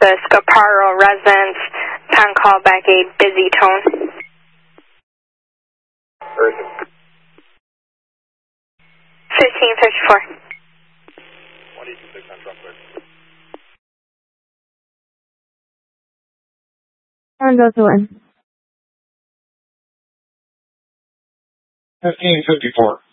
The Scaparo residence, pound call back a busy tone. Urgent. 1554. 186 on Trump clear. Tango 1. 1554.